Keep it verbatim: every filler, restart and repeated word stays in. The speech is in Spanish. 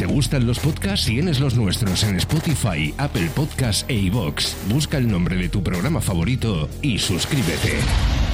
gustan los podcasts, tienes los nuestros en Spotify, Apple Podcasts e iVoox. Busca el nombre de tu programa favorito y suscríbete.